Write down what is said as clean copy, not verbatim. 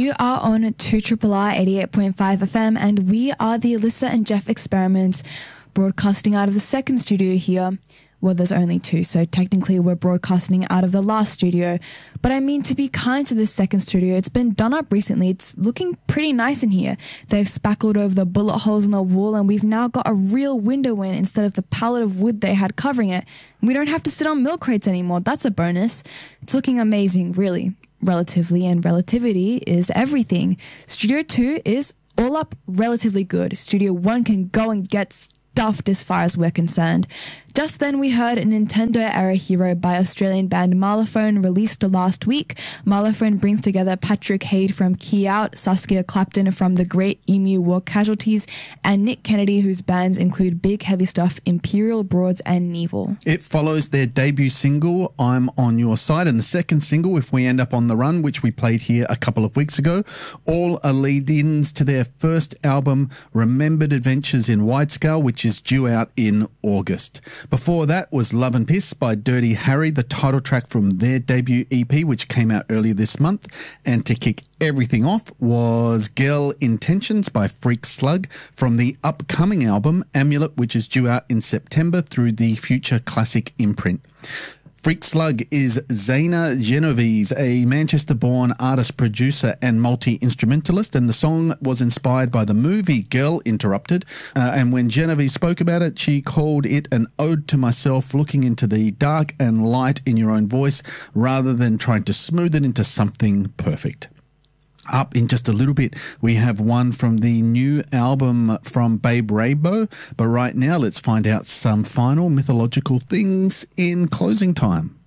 You are on 2RRR 88.5 FM, and we are the Alyssa and Jeff Experiments, broadcasting out of the second studio here. Well, there's only two, so technically we're broadcasting out of the last studio. But I mean, to be kind to this second studio, it's been done up recently. It's looking pretty nice in here. They've spackled over the bullet holes in the wall, and we've now got a real window in instead of the pallet of wood they had covering it. We don't have to sit on milk crates anymore. That's a bonus. It's looking amazing, really. Relatively, and relativity is everything. Studio 2 is all up relatively good. Studio 1 can go and get stuffed as far as we're concerned. Just then we heard a Nintendo-era hero by Australian band Marlophone released last week. Marlophone brings together Patrick Haid from Key Out, Saskia Clapton from The Great Emu War Casualties, and Nick Kennedy, whose bands include Big Heavy Stuff, Imperial Broads, and Neville. It follows their debut single, I'm On Your Side, and the second single, If We End Up on the Run, which we played here a couple of weeks ago. All are lead-ins to their first album, Remembered Adventures in Widescale, which is due out in August. Before that was Love and Piss by Dirty Harry, the title track from their debut EP, which came out earlier this month. And to kick everything off was Girl Intentions by Freak Slug from the upcoming album Amulet, which is due out in September through the Future Classic imprint. Freak Slug is Zaina Genovese, a Manchester-born artist, producer, and multi-instrumentalist, and the song was inspired by the movie Girl Interrupted. And when Genovese spoke about it, she called it an ode to myself, looking into the dark and light in your own voice, rather than trying to smooth it into something perfect. Up in just a little bit, we have one from the new album from Babe Rainbow. But right now, let's find out some final mythological things in closing time.